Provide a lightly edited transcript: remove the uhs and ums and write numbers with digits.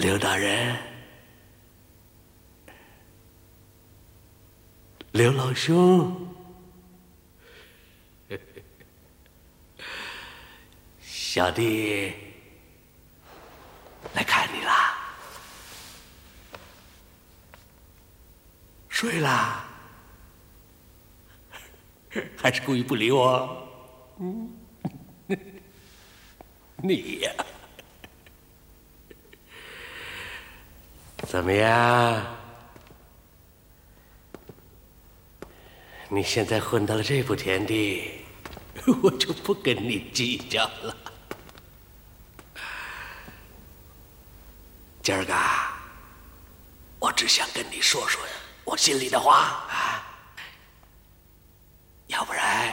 刘大人，刘老兄，小弟来看你啦。睡啦？还是故意不理我？你呀，怎么样？你现在混到了这步田地，我就不跟你计较了。今儿个，我只想跟你说说我心里的话。